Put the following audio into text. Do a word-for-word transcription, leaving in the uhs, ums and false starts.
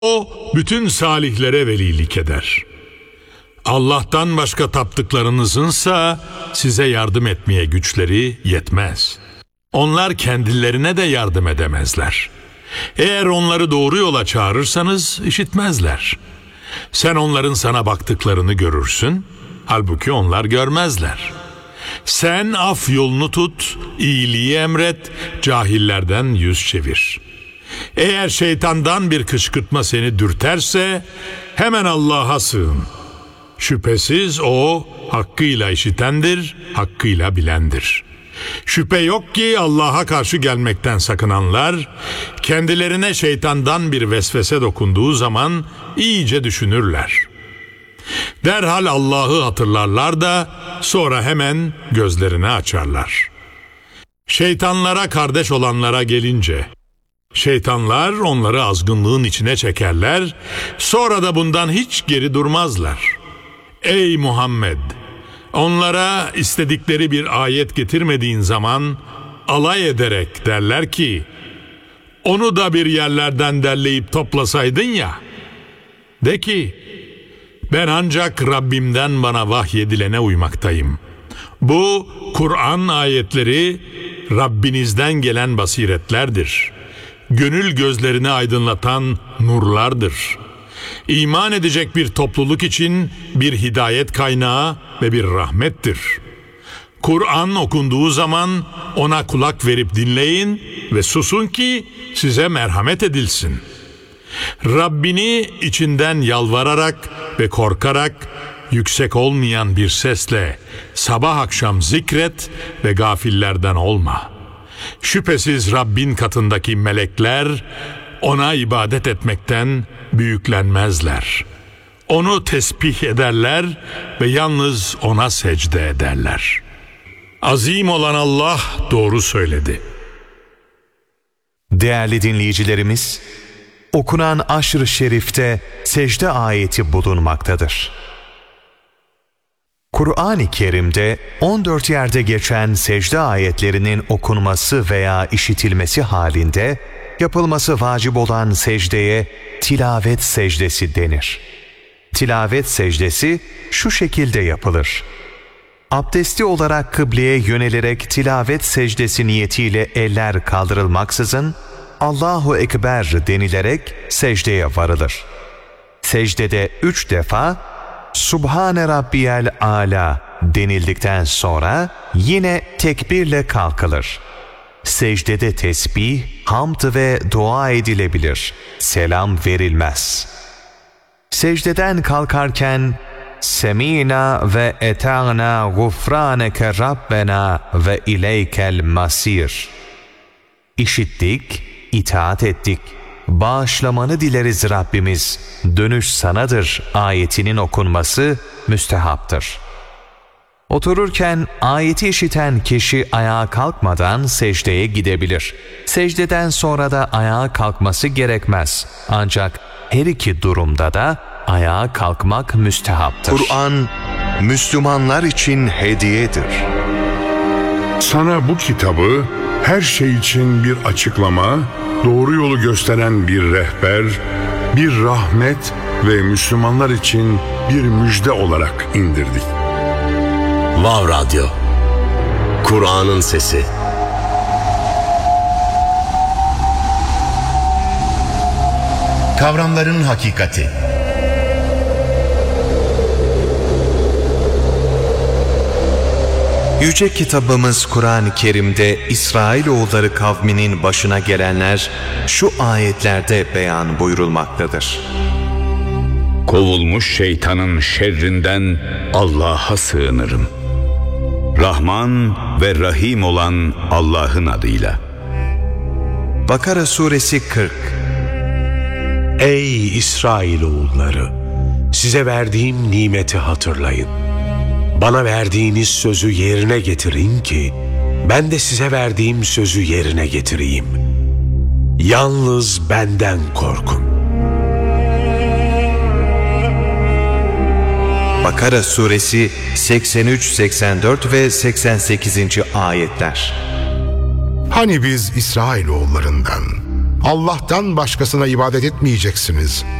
O bütün salihlere velilik eder. Allah'tan başka taptıklarınızınsa size yardım etmeye güçleri yetmez. Onlar kendilerine de yardım edemezler. Eğer onları doğru yola çağırırsanız işitmezler. Sen onların sana baktıklarını görürsün, halbuki onlar görmezler. Sen af yolunu tut, iyiliği emret, cahillerden yüz çevir. Eğer şeytandan bir kışkırtma seni dürterse hemen Allah'a sığın. Şüphesiz O hakkıyla işitendir, hakkıyla bilendir. Şüphe yok ki Allah'a karşı gelmekten sakınanlar, kendilerine şeytandan bir vesvese dokunduğu zaman iyice düşünürler. Derhal Allah'ı hatırlarlar da sonra hemen gözlerini açarlar. Şeytanlara kardeş olanlara gelince, şeytanlar onları azgınlığın içine çekerler, sonra da bundan hiç geri durmazlar. Ey Muhammed! Onlara istedikleri bir ayet getirmediğin zaman alay ederek derler ki, onu da bir yerlerden derleyip toplasaydın ya. De ki, ben ancak Rabbimden bana vahyedilene uymaktayım. Bu Kur'an ayetleri Rabbinizden gelen basiretlerdir. Gönül gözlerini aydınlatan nurlardır. İman edecek bir topluluk için bir hidayet kaynağı ve bir rahmettir. Kur'an okunduğu zaman ona kulak verip dinleyin ve susun ki size merhamet edilsin. Rabbini içinden yalvararak ve korkarak yüksek olmayan bir sesle sabah akşam zikret ve gafillerden olma. Şüphesiz Rabbin katındaki melekler ona ibadet etmekten büyüklenmezler. Onu tesbih ederler ve yalnız ona secde ederler. Azim olan Allah doğru söyledi. Değerli dinleyicilerimiz, okunan aşr-ı şerifte secde ayeti bulunmaktadır. Kur'an-ı Kerim'de on dört yerde geçen secde ayetlerinin okunması veya işitilmesi halinde yapılması vacip olan secdeye tilavet secdesi denir. Tilavet secdesi şu şekilde yapılır. Abdestli olarak kıbleye yönelerek tilavet secdesi niyetiyle eller kaldırılmaksızın Allahu Ekber denilerek secdeye varılır. Secdede üç defa Subhane Rabbiyel Âlâ denildikten sonra yine tekbirle kalkılır. Secdede tesbih, hamd ve dua edilebilir. Selam verilmez. Secdeden kalkarken Semînâ ve etâ'nâ gufrâneke Rabbena ve ileykel masîr. İşittik, itaat ettik. Bağışlamanı dileriz Rabbimiz, dönüş sanadır ayetinin okunması müstehaptır. Otururken ayeti işiten kişi ayağa kalkmadan secdeye gidebilir. Secdeden sonra da ayağa kalkması gerekmez. Ancak her iki durumda da ayağa kalkmak müstehaptır. Kur'an, Müslümanlar için hediyedir. Sana bu kitabı her şey için bir açıklama, doğru yolu gösteren bir rehber, bir rahmet ve Müslümanlar için bir müjde olarak indirdik. Vav Radyo, Kur'an'ın sesi. Kavramların hakikati. Yüce kitabımız Kur'an-ı Kerim'de İsrailoğulları kavminin başına gelenler şu ayetlerde beyan buyurulmaktadır. Kovulmuş şeytanın şerrinden Allah'a sığınırım. Rahman ve Rahim olan Allah'ın adıyla. Bakara suresi kırk. Ey İsrailoğulları! Size verdiğim nimeti hatırlayın. Bana verdiğiniz sözü yerine getirin ki ben de size verdiğim sözü yerine getireyim. Yalnız benden korkun. Bakara suresi seksen üç, seksen dört ve seksen sekizinci ayetler. Hani biz İsrailoğullarından Allah'tan başkasına ibadet etmeyeceksiniz.